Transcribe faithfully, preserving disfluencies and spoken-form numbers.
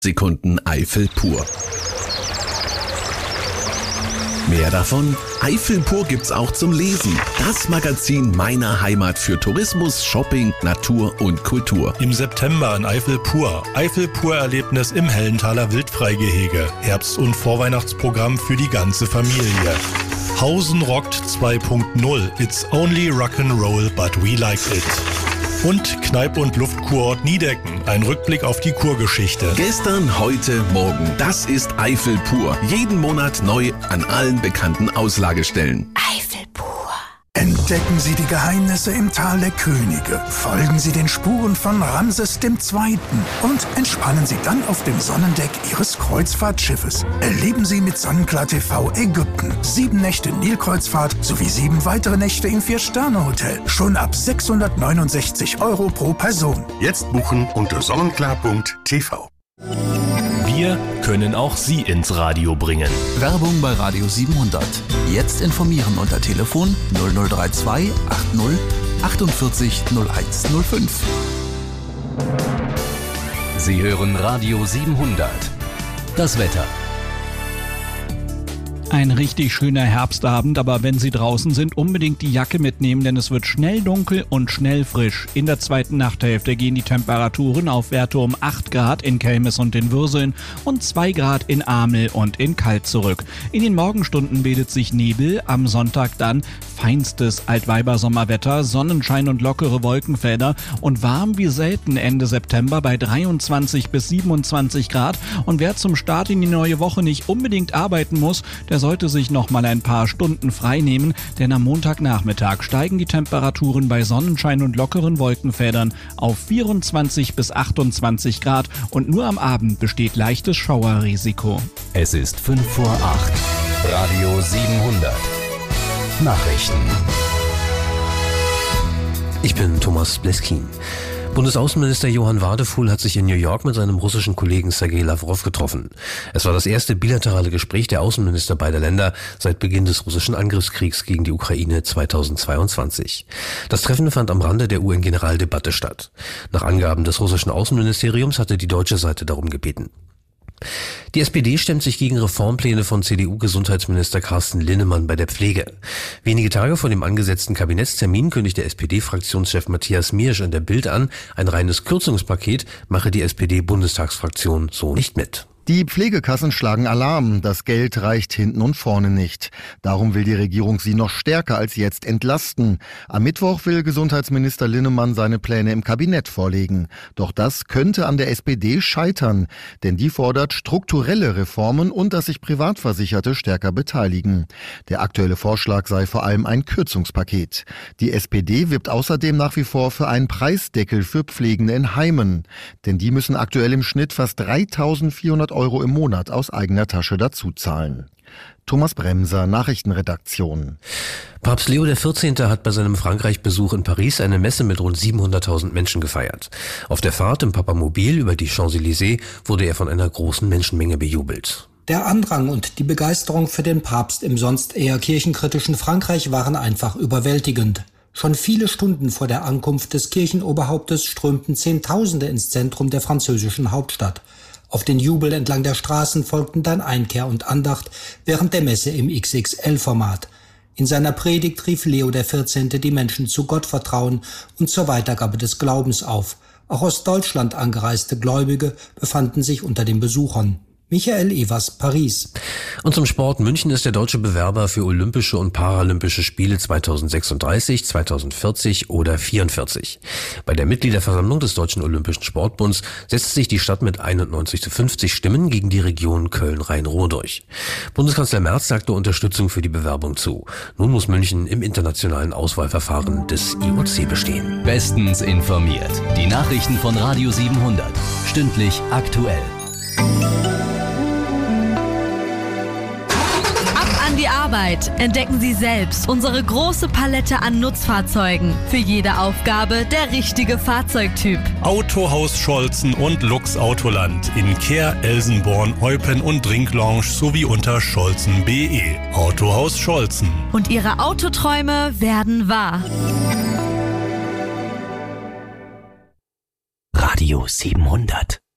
Sekunden Eifel pur. Mehr davon? Eifel pur gibt's auch zum Lesen. Das Magazin meiner Heimat für Tourismus, Shopping, Natur und Kultur. Im September in Eifel pur. Eifel pur Erlebnis im Hellenthaler Wildfreigehege. Herbst- und Vorweihnachtsprogramm für die ganze Familie. Hausen rockt zwei Punkt null. It's only rock'n'roll, but we like it. Und Kneip- und Luftkurort Niedecken. Ein Rückblick auf die Kurgeschichte. Gestern, heute, morgen. Das ist Eifel pur. Jeden Monat neu an allen bekannten Auslagestellen. Eifel pur. Entdecken Sie die Geheimnisse im Tal der Könige. Folgen Sie den Spuren von Ramses der Zweite. Und entspannen Sie dann auf dem Sonnendeck Ihres Kreuzfahrtschiffes. Erleben Sie mit Sonnenklar T V Ägypten. Sieben Nächte Nilkreuzfahrt sowie sieben weitere Nächte im Vier-Sterne-Hotel. Schon ab sechshundertneunundsechzig Euro pro Person. Jetzt buchen unter sonnenklar punkt t v. Wir können auch Sie ins Radio bringen. Werbung bei Radio siebenhundert. Jetzt informieren unter Telefon null null drei zwei achtzig achtundvierzig null eins null fünf. Sie hören Radio siebenhundert. Das Wetter. Ein richtig schöner Herbstabend, aber wenn Sie draußen sind, unbedingt die Jacke mitnehmen, denn es wird schnell dunkel und schnell frisch. In der zweiten Nachthälfte gehen die Temperaturen auf Werte um acht Grad in Kelmis und in Würseln und zwei Grad in Amel und in Kalt zurück. In den Morgenstunden bildet sich Nebel, am Sonntag dann feinstes Altweibersommerwetter, Sonnenschein und lockere Wolkenfelder und warm wie selten Ende September bei dreiundzwanzig bis siebenundzwanzig Grad. Und wer zum Start in die neue Woche nicht unbedingt arbeiten muss, der sollte sich noch mal ein paar Stunden frei nehmen, denn am Montagnachmittag steigen die Temperaturen bei Sonnenschein und lockeren Wolkenfeldern auf vierundzwanzig bis achtundzwanzig Grad und nur am Abend besteht leichtes Schauerrisiko. Es ist fünf vor acht. Radio siebenhundert. Nachrichten. Ich bin Thomas Bleskin. Bundesaußenminister Johann Wadefuhl hat sich in New York mit seinem russischen Kollegen Sergei Lavrov getroffen. Es war das erste bilaterale Gespräch der Außenminister beider Länder seit Beginn des russischen Angriffskriegs gegen die Ukraine zweitausendzweiundzwanzig. Das Treffen fand am Rande der U N-Generaldebatte statt. Nach Angaben des russischen Außenministeriums hatte die deutsche Seite darum gebeten. Die S P D stemmt sich gegen Reformpläne von C D U-Gesundheitsminister Carsten Linnemann bei der Pflege. Wenige Tage vor dem angesetzten Kabinettstermin kündigte S P D-Fraktionschef Matthias Miersch in der Bild an, ein reines Kürzungspaket mache die S P D-Bundestagsfraktion so nicht mit. Die Pflegekassen schlagen Alarm. Das Geld reicht hinten und vorne nicht. Darum will die Regierung sie noch stärker als jetzt entlasten. Am Mittwoch will Gesundheitsminister Linnemann seine Pläne im Kabinett vorlegen. Doch das könnte an der S P D scheitern. Denn die fordert strukturelle Reformen und dass sich Privatversicherte stärker beteiligen. Der aktuelle Vorschlag sei vor allem ein Kürzungspaket. Die S P D wirbt außerdem nach wie vor für einen Preisdeckel für Pflegende in Heimen. Denn die müssen aktuell im Schnitt fast dreitausendvierhundert Euro im Monat aus eigener Tasche dazuzahlen. Thomas Bremser, Nachrichtenredaktion. Papst Leo der vierzehnte hat bei seinem Frankreich-Besuch in Paris eine Messe mit rund siebenhunderttausend Menschen gefeiert. Auf der Fahrt im Papamobil über die Champs-Élysées wurde er von einer großen Menschenmenge bejubelt. Der Andrang und die Begeisterung für den Papst im sonst eher kirchenkritischen Frankreich waren einfach überwältigend. Schon viele Stunden vor der Ankunft des Kirchenoberhauptes strömten Zehntausende ins Zentrum der französischen Hauptstadt. Auf den Jubel entlang der Straßen folgten dann Einkehr und Andacht während der Messe im X X L-Format. In seiner Predigt rief Leo der vierzehnte die Menschen zu Gottvertrauen und zur Weitergabe des Glaubens auf. Auch aus Deutschland angereiste Gläubige befanden sich unter den Besuchern. Michael Evers, Paris. Und zum Sport. München ist der deutsche Bewerber für Olympische und Paralympische Spiele zweitausendsechsunddreißig, zweitausendvierzig oder vierundvierzig. Bei der Mitgliederversammlung des Deutschen Olympischen Sportbunds setzt sich die Stadt mit einundneunzig zu fünfzig Stimmen gegen die Region Köln-Rhein-Ruhr durch. Bundeskanzler Merz sagte Unterstützung für die Bewerbung zu. Nun muss München im internationalen Auswahlverfahren des I O C bestehen. Bestens informiert. Die Nachrichten von Radio siebenhundert. Stündlich aktuell. Die Arbeit. Entdecken Sie selbst unsere große Palette an Nutzfahrzeugen. Für jede Aufgabe der richtige Fahrzeugtyp. Autohaus Scholzen und Lux Autoland in Kehr, Elsenborn, Eupen und Drinklounge sowie unter scholzen punkt de. Autohaus Scholzen. Und Ihre Autoträume werden wahr. Radio siebenhundert.